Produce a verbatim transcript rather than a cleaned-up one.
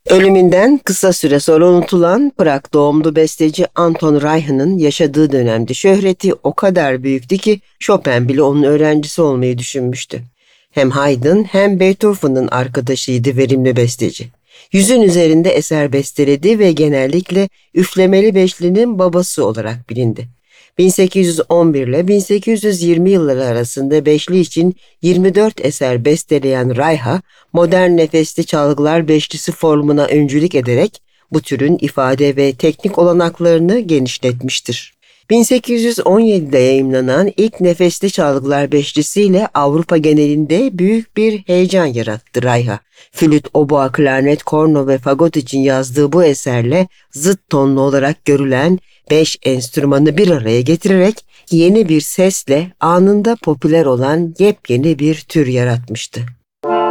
Ölümünden kısa süre sonra unutulan Prag doğumlu besteci Anton Reich'ın yaşadığı dönemde şöhreti o kadar büyüktü ki Chopin bile onun öğrencisi olmayı düşünmüştü. Hem Haydn hem Beethoven'ın arkadaşıydı verimli besteci. Yüzün üzerinde eser besteledi ve genellikle üflemeli beşlinin babası olarak bilindi. bin sekiz yüz on bir ile bin sekiz yüz yirmi yılları arasında beşli için yirmi dört eser besteleyen Reicha, modern nefesli çalgılar beşlisi formuna öncülük ederek bu türün ifade ve teknik olanaklarını genişletmiştir. bin sekiz yüz on yedide yayımlanan ilk nefesli çalgılar beşlisiyle Avrupa genelinde büyük bir heyecan yarattı Reicha. Flüt, oboa, klarnet, korno ve fagot için yazdığı bu eserle zıt tonlu olarak görülen beş enstrümanı bir araya getirerek yeni bir sesle anında popüler olan yepyeni bir tür yaratmıştı.